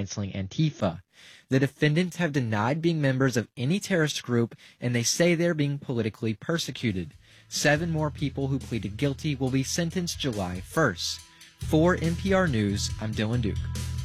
canceling Antifa. The defendants have denied being members of any terrorist group, and they say they're being politically persecuted. 7 more people who pleaded guilty will be sentenced July 1st. For NPR News, I'm Dylan Duke.